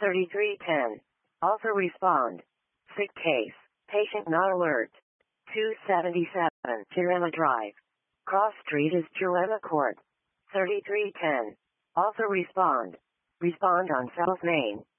3310. Also respond. Sick case. Patient not alert. 277 Jurema Drive. Cross Street is Jurema Court. 3310. Also respond. Respond on South Main.